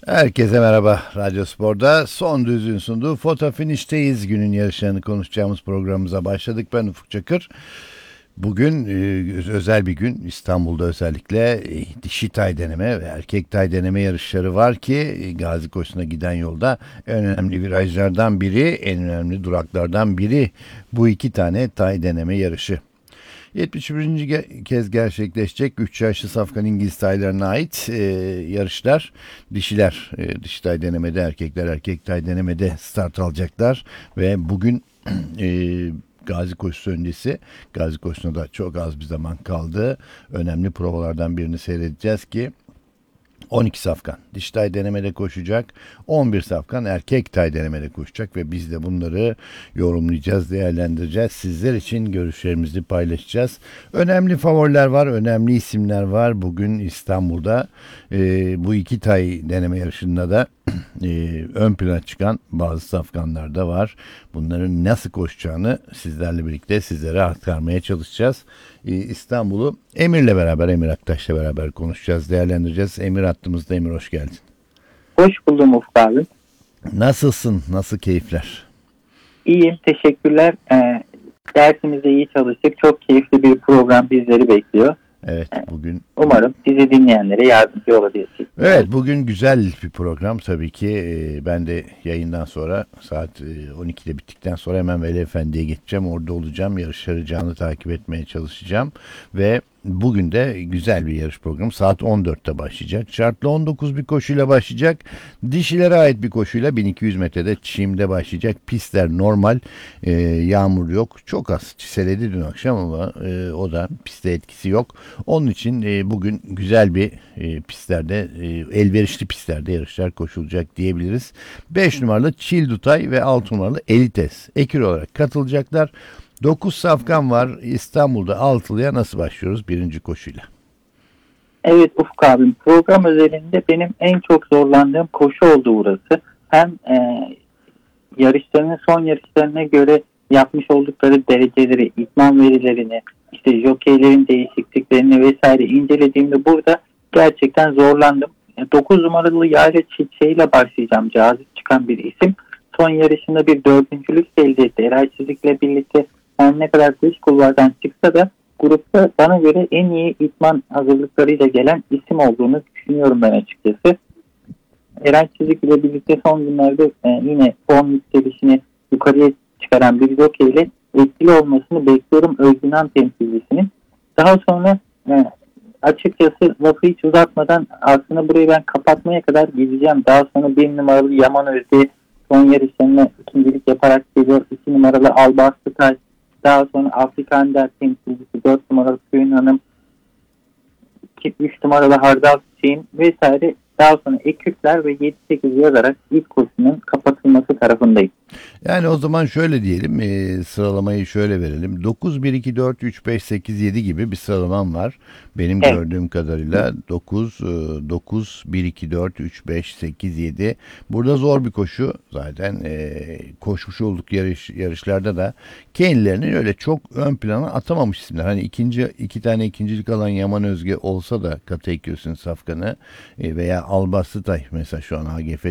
Herkese merhaba. Radyo Spor'da son düzlüğün sunduğu Foto Finish'teyiz. Günün yarışlarını konuşacağımız programımıza başladık. Ben Ufuk Çakır. Bugün özel bir gün. İstanbul'da özellikle dişi tay deneme ve erkek tay deneme yarışları var ki Gazi Koşu'na giden yolda en önemli virajlardan biri, en önemli duraklardan biri bu iki tane tay deneme yarışı. 71. kez gerçekleşecek 3 yaşlı safkan İngiliz taylarına ait yarışlar. Dişiler dişi tay denemede, erkekler erkek tay denemede start alacaklar. Ve bugün Gazi Koşusu öncesi, Gazi Koşusu'na da çok az bir zaman kaldı. Önemli provalardan birini seyredeceğiz ki 12 safkan dişi tay denemede koşacak. 11 safkan erkek tay denemede koşacak ve biz de bunları yorumlayacağız, değerlendireceğiz. Sizler için görüşlerimizi paylaşacağız. Önemli favoriler var, önemli isimler var. Bugün İstanbul'da bu iki tay deneme yarışında da ön plana çıkan bazı safkanlar da var. Bunların nasıl koşacağını sizlerle birlikte sizlere aktarmaya çalışacağız. İstanbul'u Emir'le beraber, Emir Aktaş'la beraber konuşacağız, değerlendireceğiz. Emir attığımızda. Emir, hoş geldin. Hoş buldum Ufuk abi. Nasılsın? Nasıl keyifler? İyiyim, teşekkürler. Dersimizde iyi çalıştık. Çok keyifli bir program bizleri bekliyor. Evet, bugün... Umarım bizi dinleyenlere yardımcı olabiliriz. Evet, bugün güzel bir program tabii ki. Ben de yayından sonra saat 12'de bittikten sonra hemen Veli Efendi'ye geçeceğim. Orada olacağım. Yarışları canlı takip etmeye çalışacağım. Ve bugün de güzel bir yarış programı. Saat 14'te başlayacak. Şartlı 19 bir koşuyla başlayacak. Dişilere ait bir koşuyla 1200 metrede çimde başlayacak. Pistler normal. Yağmur yok. Çok az çiseledi dün akşam ama o da pistte etkisi yok. Onun için bugün güzel bir pistlerde, elverişli pistlerde yarışlar koşulacak diyebiliriz. 5 numaralı Çildutay ve 6 numaralı Elites ekür olarak katılacaklar. 9 safkan var. İstanbul'da Altılı'ya nasıl başlıyoruz birinci koşuyla? Evet Ufuk abim, program özelinde benim en çok zorlandığım koşu oldu burası. Hem son yarışlarına göre yapmış oldukları dereceleri, idman verilerini, işte jokeylerin değişikliklerini vesaire incelediğimde burada gerçekten zorlandım. 9 numaralı Yayla Çiçeği'yle başlayacağım. Cazip çıkan bir isim. Son yarışında bir dördüncülük elde etti. Eray Çizik'le birlikte her ne kadar dış kulvardan çıksa da grupta bana göre en iyi idman hazırlıklarıyla gelen isim olduğunu düşünüyorum ben açıkçası. Eray Çizik ile birlikte son günlerde yine form yükselişini yukarıya çıkaran bir jockey ile etkili olmasını bekliyorum Özgünan temsilcisinin. Daha sonra açıkçası lafı hiç uzatmadan aslında burayı ben kapatmaya kadar gideceğim. Daha sonra 1 numaralı Yaman Özde son yarışlarına ikincilik yaparak geliyor. 2 numaralı Albastı Taş. Daha sonra Afrikan Der temsilcisi 4 numaralı Köyün Hanım. 3 numaralı Hardal Çiçeğin vesaire. Daha sonra ekipler ve 7-8 yazarak ilk koşunun kapatılması tarafındayım. Yani o zaman şöyle diyelim, sıralamayı şöyle verelim. 9, 1, 2, 4, 3, 5, 8, 7 gibi bir sıralamam var. Benim gördüğüm kadarıyla 9, 1, 2, 4, 3, 5, 8, 7. Burada zor bir koşu zaten. Koşmuş olduk yarışlarda da kendilerini öyle çok ön plana atamamış isimler. Hani iki tane ikincilik alan Yaman Özge olsa da Katekyos'un safkanı veya Albastı Tay mesela şu an AGF